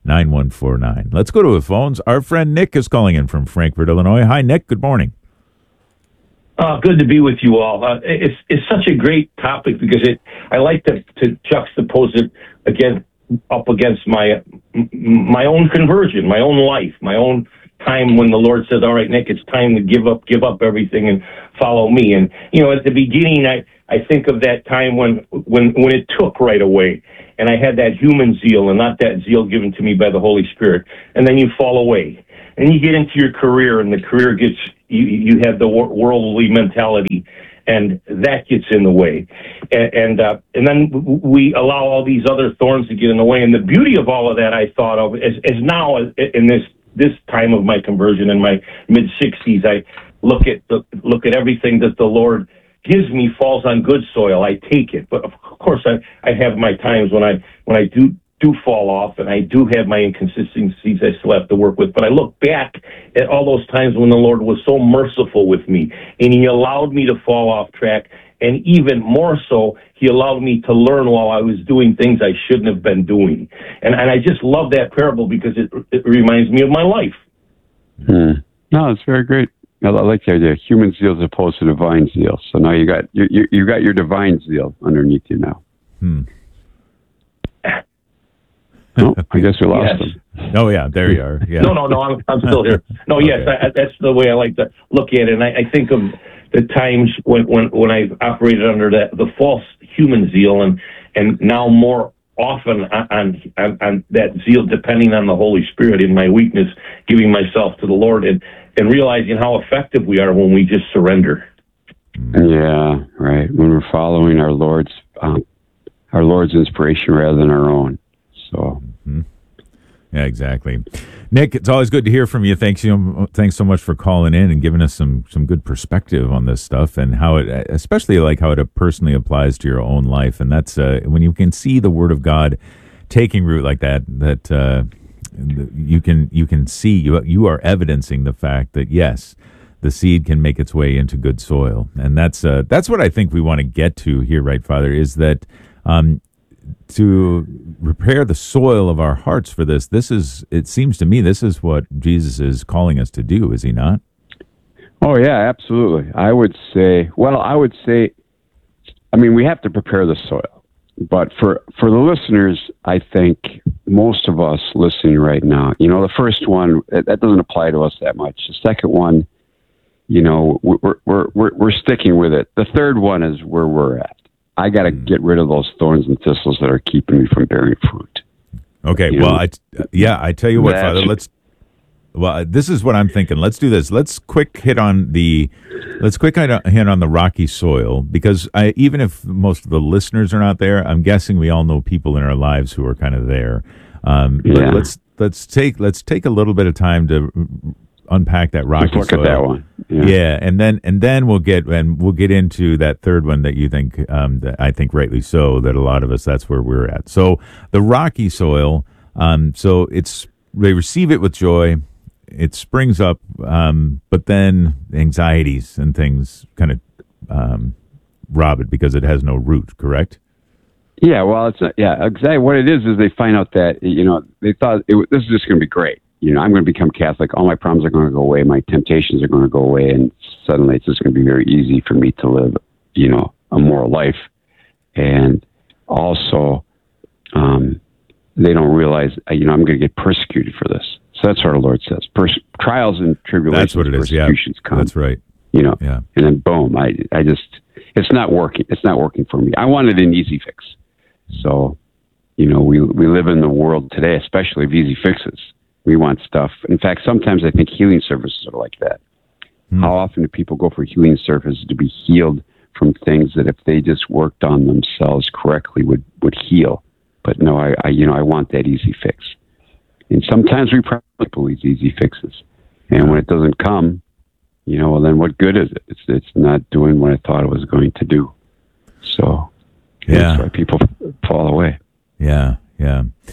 nine one four nine. Let's go to the phones. Our friend Nick is calling in from Frankfort, Illinois. Hi, Nick. Good morning. Uh, good to be with you all. Uh, it's it's such a great topic because it. I like to, to juxtapose it again up against my my own conversion, my own life, my own time when the Lord says, "All right, Nick, it's time to give up, give up everything and follow me." And you know, at the beginning, I, I think of that time when when when it took right away, and I had that human zeal and not that zeal given to me by the Holy Spirit. And then you fall away, and you get into your career, and the career gets you you have the worldly mentality, and that gets in the way, and and, uh, and then we allow all these other thorns to get in the way. And the beauty of all of that, I thought of as, as now in this. This time of my conversion in my mid sixties, I look at the, look at everything that the Lord gives me falls on good soil. I take it, but of course, I, I have my times when I when I do do fall off, and I do have my inconsistencies I still have to work with. But I look back at all those times when the Lord was so merciful with me, and He allowed me to fall off track. And even more so, He allowed me to learn while I was doing things I shouldn't have been doing. And and I just love that parable because it it reminds me of my life. Hmm. No, it's very great. I like the idea. Human zeal as opposed to divine zeal. So now you got you you, you got your divine zeal underneath you now. Hmm. Oh, I guess we lost Yes. them. Oh yeah, there you are. Yeah. No, no, no, I'm, I'm still here. No, Okay. yes, I, that's the way I like to look at it. And I, I think of the times when, when, when I've operated under that, the false human zeal, and, and now more often on, on, on that zeal, depending on the Holy Spirit in my weakness, giving myself to the Lord, and, and realizing how effective we are when we just surrender. Yeah, right. When we're following our Lord's um, our Lord's inspiration rather than our own. So. Mm-hmm. Yeah, exactly. Nick, it's always good to hear from you. Thanks you. Thanks so much for calling in and giving us some some good perspective on this stuff, and how it, especially like how it personally applies to your own life. And that's uh, when you can see the Word of God taking root like that. That uh, you can you can see you you are evidencing the fact that yes, the seed can make its way into good soil, and that's uh, that's what I think we want to get to here, right, Father? Is that um, to prepare the soil of our hearts for this. This is, it seems to me, this is what Jesus is calling us to do, is He not? Oh, yeah, absolutely. I would say, well, I would say, I mean, we have to prepare the soil. But for, for the listeners, I think most of us listening right now, you know, the first one, that doesn't apply to us that much. The second one, you know, we're, we're, we're, we're sticking with it. The third one is where we're at. I got to get rid of those thorns and thistles that are keeping me from bearing fruit. Okay. You well, know? I, yeah, I tell you what, That's- Father, let's, well, this is what I'm thinking. Let's do this. Let's quick hit on the, let's quick hit on the rocky soil, because I, even if most of the listeners are not there, I'm guessing we all know people in our lives who are kind of there. Um, but Yeah. let's, let's take, let's take a little bit of time to unpack that rocky Just look soil. at that one. Yeah. Yeah. and then and then we'll get and we'll get into that third one that you think um, that I think rightly so, that a lot of us, that's where we're at. So the rocky soil, um, so it's they receive it with joy, it springs up, um, but then anxieties and things kind of um, rob it because it has no root. Correct? Yeah, well, it's not, yeah, exactly. What it is is they find out that, you know, they thought it, this is just going to be great. You know, I'm going to become Catholic. All my problems are going to go away. My temptations are going to go away. And suddenly it's just going to be very easy for me to live, you know, a moral life. And also, um, they don't realize, uh, you know, I'm going to get persecuted for this. So that's what our Lord says. Pers- trials and tribulations, That's what it is. Yeah, persecutions come. that's right. You know, Yeah. and then boom, I, I just, it's not working. It's not working for me. I wanted an easy fix. So, you know, we, we live in the world today, especially of easy fixes. We want stuff. In fact, sometimes I think healing services are like that. Hmm. How often do people go for healing services to be healed from things that if they just worked on themselves correctly would, would heal? But no, I, I, you know, I want that easy fix. And sometimes we promise people these easy fixes. And when it doesn't come, you know, well, then what good is it? It's, it's not doing what I thought it was going to do. So Yeah. that's why people fall away. Yeah, yeah.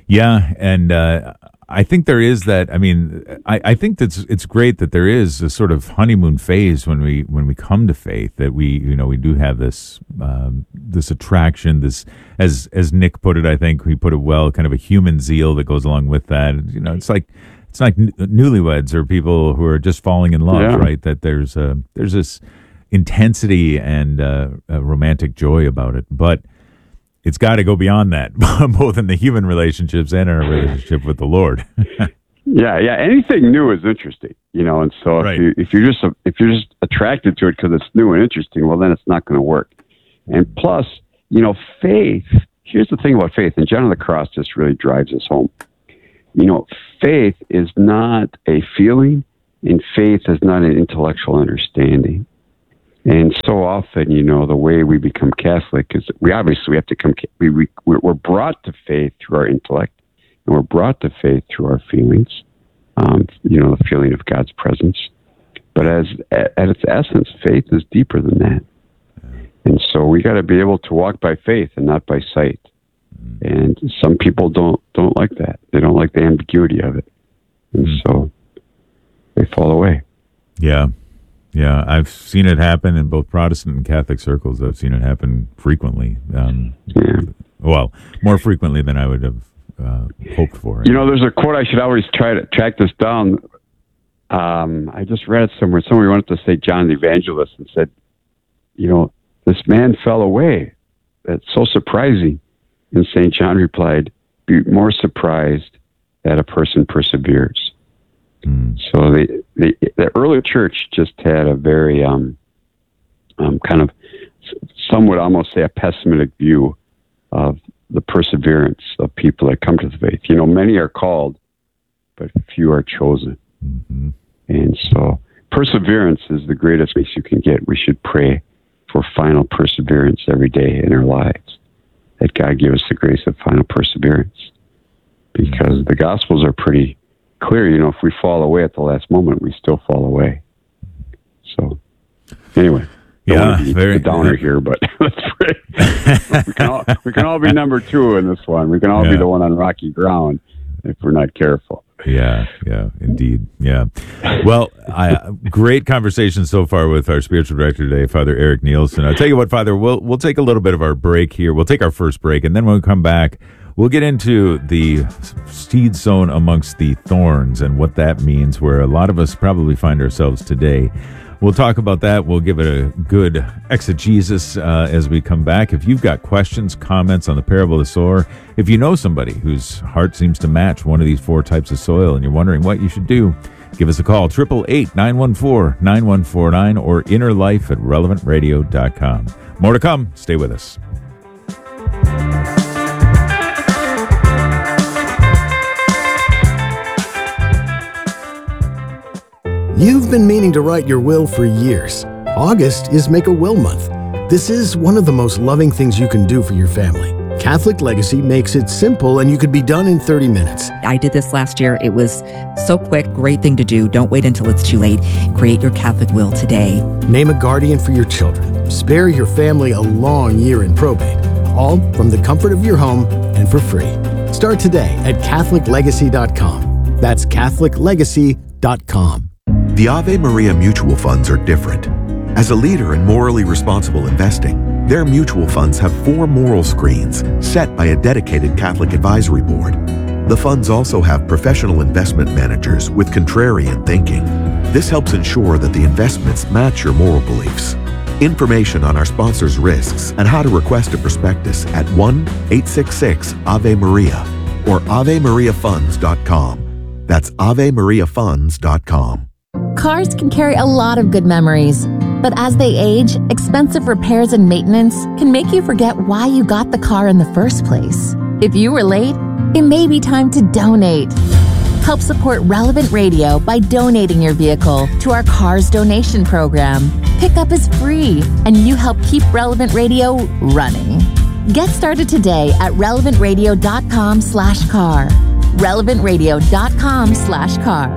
Yeah, and uh, I think there is that. I mean, I, I think that's it's great that there is a sort of honeymoon phase when we when we come to faith, that we you know we do have this um, this attraction, this as as Nick put it, I think he put it well, kind of a human zeal that goes along with that. You know, it's like it's like n- newlyweds or people who are just falling in love, Yeah. right? That there's a there's this intensity and uh, a romantic joy about it, but it's got to go beyond that, both in the human relationships and in our relationship with the Lord. Yeah, yeah. Anything new is interesting, you know. And so if Right. you if you're just if you're just attracted to it because it's new and interesting, well, then it's not going to work. And plus, you know, faith. Here's the thing about faith, and John of the Cross just really drives us home. You know, faith is not a feeling, and faith is not an intellectual understanding. And so often, you know, the way we become Catholic is we obviously we have to come. We, we we're brought to faith through our intellect, and we're brought to faith through our feelings. Um, you know, the feeling of God's presence. But as at, at its essence, faith is deeper than that. And so we got to be able to walk by faith and not by sight. And some people don't don't like that. They don't like the ambiguity of it, and so they fall away. Yeah. Yeah, I've seen it happen in both Protestant and Catholic circles. I've seen it happen frequently. Um, yeah. Well, more frequently than I would have uh, hoped for. You know, there's a quote I should always try to track this down. Um, I just read it somewhere. Somebody wanted to say John the Evangelist and said, you know, this man fell away. That's so surprising. And Saint John replied, be more surprised that a person perseveres. Mm. So the, the the early church just had a very um, um, kind of, some would almost say a pessimistic view of the perseverance of people that come to the faith. You know, many are called, but few are chosen. Mm-hmm. And so perseverance is the greatest grace you can get. We should pray for final perseverance every day in our lives, that God give us the grace of final perseverance. Because the Gospels are pretty clear. You know, if we fall away at the last moment, we still fall away. So, anyway, don't yeah, want to be very a downer here, but let's pray. we, can all, we can all be number two in this one. We can all Yeah. be the one on rocky ground if we're not careful. Yeah, yeah, indeed. Yeah. Well, I, great conversation so far with our spiritual director today, Father Eric Nielsen. I'll tell you what, Father, we'll we'll take a little bit of our break here. We'll take our first break, and then when we come back, we'll get into the seed sown amongst the thorns and what that means, where a lot of us probably find ourselves today. We'll talk about that. We'll give it a good exegesis uh, as we come back. If you've got questions, comments on the parable of the sower, if you know somebody whose heart seems to match one of these four types of soil and you're wondering what you should do, give us a call, eight eight eight, nine one four, nine one four nine or innerlife at relevant radio dot com. More to come. Stay with us. You've been meaning to write your will for years. August is Make a Will Month. This is one of the most loving things you can do for your family. Catholic Legacy makes it simple and you could be done in thirty minutes. I did this last year. It was so quick, great thing to do. Don't wait until it's too late. Create your Catholic will today. Name a guardian for your children. Spare your family a long year in probate. All from the comfort of your home and for free. Start today at Catholic Legacy dot com. That's Catholic Legacy dot com. The Ave Maria mutual funds are different. As a leader in morally responsible investing, their mutual funds have four moral screens set by a dedicated Catholic advisory board. The funds also have professional investment managers with contrarian thinking. This helps ensure that the investments match your moral beliefs. Information on our sponsors' risks and how to request a prospectus at one eight six six Ave Maria or ave maria funds dot com. That's ave maria funds dot com. Cars can carry a lot of good memories, but as they age, expensive repairs and maintenance can make you forget why you got the car in the first place. If you were late, it may be time to donate. Help support Relevant Radio by donating your vehicle to our Cars Donation Program. Pickup is free, and you help keep Relevant Radio running. Get started today at relevant radio dot com slash car. relevant radio dot com slash car.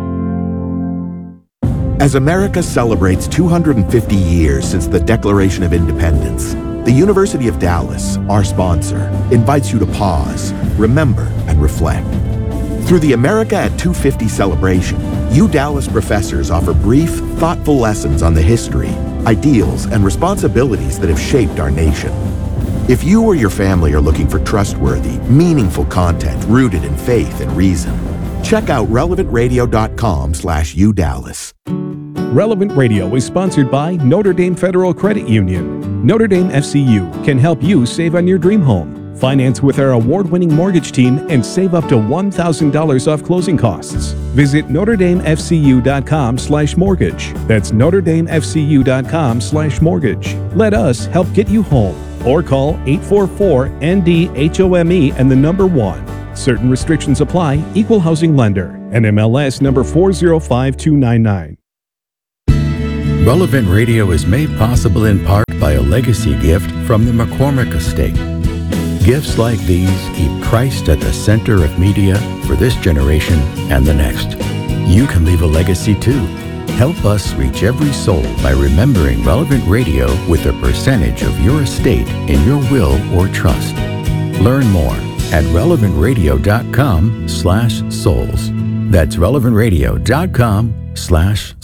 As America celebrates two hundred fifty years since the Declaration of Independence, The University of Dallas, our sponsor, invites you to pause, remember, and reflect. Through the America at two fifty celebration, U Dallas professors offer brief, thoughtful lessons on the history, ideals, and responsibilities that have shaped our nation. If you or your family are looking for trustworthy, meaningful content rooted in faith and reason, check out relevant radio dot com slash U Dallas. Relevant Radio is sponsored by Notre Dame Federal Credit Union. Notre Dame F C U can help you save on your dream home. Finance with our award-winning mortgage team and save up to one thousand dollars off closing costs. Visit notre dame f c u dot com slash mortgage. That's notre dame f c u dot com slash mortgage. Let us help get you home. Or call eight four four N D H O M E and the number one. Certain restrictions apply. Equal housing lender. N M L S number four zero five two nine nine. Relevant Radio is made possible in part by a legacy gift from the McCormick Estate. Gifts like these keep Christ at the center of media for this generation and the next. You can leave a legacy too. Help us reach every soul by remembering Relevant Radio with a percentage of your estate in your will or trust. Learn more at relevant radio dot com slash souls. That's relevant radio dot com slash